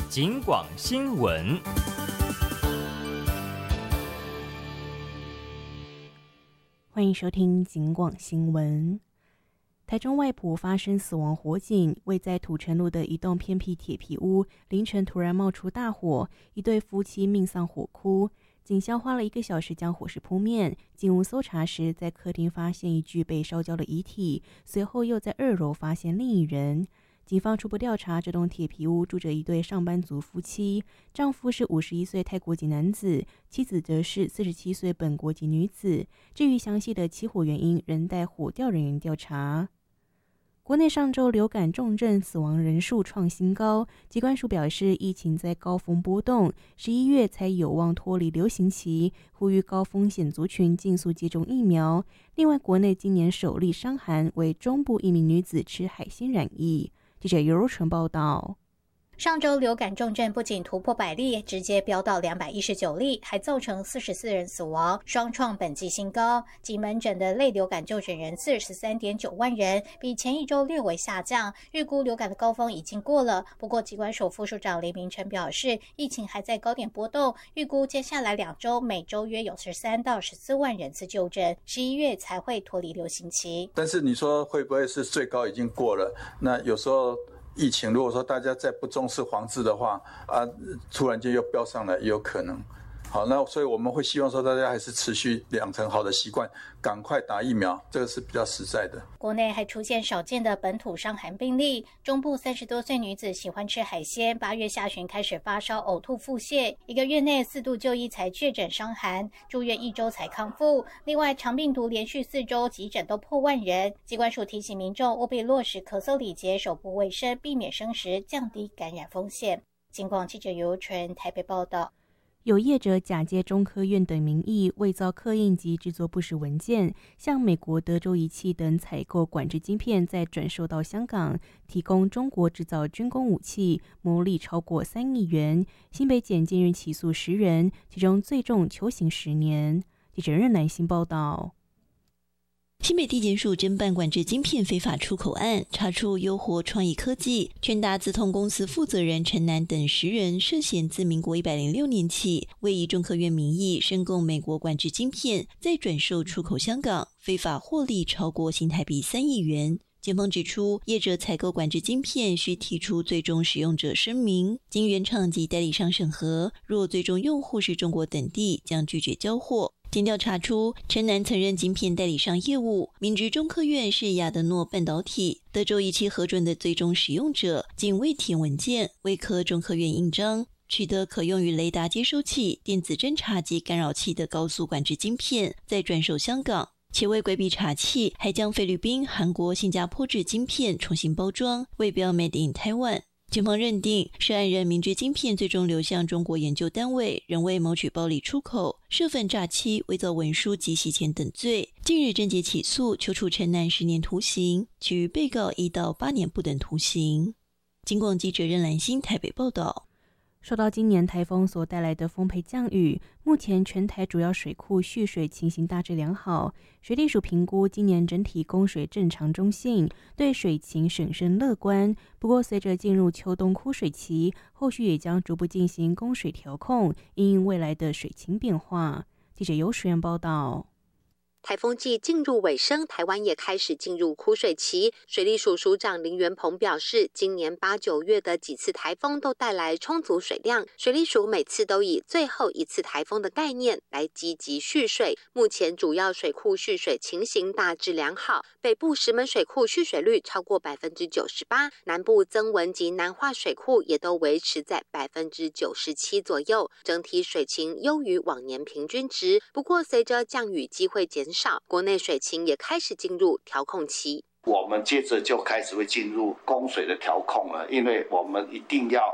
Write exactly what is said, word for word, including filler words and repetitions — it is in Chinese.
警广新闻。 欢迎收听警广新闻。台中外埔发生死亡火警，位在土城路的一栋偏僻铁皮屋，凌晨突然冒出大火，一对夫妻命丧火窟。警消花了一个小时将火势扑灭。进屋搜查时，在客厅发现一具被烧焦的遗体，随后又在二楼发现另一人。警方初步调查，这栋铁皮屋住着一对上班族夫妻，丈夫是五十一岁泰国籍男子，妻子则是四十七岁本国籍女子。至于详细的起火原因，仍待火调人员调查。国内上周流感重症死亡人数创新高，疾管署表示，疫情在高峰波动，十一月才有望脱离流行期，呼吁高风险族群尽速接种疫苗。另外，国内今年首例伤寒为中部一名女子吃海鲜染疫。记者尤若纯报道。 上周流感重症不仅突破百例，直接飙到两百一十九例，还造成四十四人死亡，双创本季新高。及门诊的类流感就诊人次十三点九万人，比前一周略微下降。预估流感的高峰已经过了，不过疾管署副署长林明成表示，疫情还在高点波动，预估接下来两周每周约有十三到十四万人次就诊，十一月才会脱离流行期。 但是你说会不会是最高已经过了？那有时候疫情如果说大家再不重视防治的话啊，突然间又飙上来也有可能。好，那所以我们会希望说大家还是持续养成好的习惯，赶快打疫苗，这个是比较实在的。 国内还出现少见的本土伤寒病例，中部三十多岁女子喜欢吃海鲜，八月下旬开始发烧、呕吐、腹泻，一个月内四度就医才确诊伤寒，住院一周才康复。另外，肠病毒连续四周急诊都破万人，疾管署提醒民众务必落实咳嗽礼节、手部卫生，避免生食，降低感染风险。警广记者尤纯台北报道。 有业者假借中科院等名义，伪造刻印及制作不实文件，向美国德州仪器等采购管制晶片，再转售到香港，提供中国制造军工武器，牟利超过三亿元。新北检近日起诉十人，其中最重囚刑十年。记者任南新报道。 新北地检署侦办管制晶片非法出口案，查出优活创意科技、全达资通公司负责人陈南等十人涉嫌自民国一百零六年起，为以中科院名义申购美国管制晶片，再转售出口香港，非法获利超过新台币三亿元。检方指出，业者采购管制晶片需提出最终使用者声明，经原厂及代理商审核，若最终用户是中国等地，将拒绝交货。经调查出，陈南曾任晶片代理商业务，明知中科院是亚德诺半导体、德州仪器核准的最终使用者，竟未填文件，未刻中科院印章，取得可用于雷达接收器、电子侦察及干扰器的高速管制晶片，再转售香港。且为规避查缉，还将菲律宾、韩国、新加坡制晶片重新包装，为标 Made in Taiwan。警方认定，涉案人明知晶片最终流向中国研究单位，仍为谋取暴利出口、涉犯诈欺、伪造文书及洗钱等罪。近日侦结起诉，求处陈南十年徒刑，其余被告一到八年不等徒刑。警广记者任兰心台北报道。 受到今年台风所带来的丰沛降雨，目前全台主要水库蓄水情形大致良好。水利署评估今年整体供水正常中性，对水情审慎乐观。不过，随着进入秋冬枯水期，后续也将逐步进行供水调控，因应未来的水情变化。记者尤淑媛报道。 台风季进入尾声，台湾也开始进入枯水期。水利署署长林元鹏表示，今年八九月的几次台风都带来充足水量，水利署每次都以最后一次台风的概念来积极蓄水。目前主要水库蓄水情形大致良好，北部石门水库蓄水率超过百分之九十八，南部曾文及南化水库也都维持在百分之九十七左右，整体水情优于往年平均值。不过，随着降雨机会减少，国内水情也开始进入调控期。 我们接着就开始会进入供水的调控了，因为我们一定要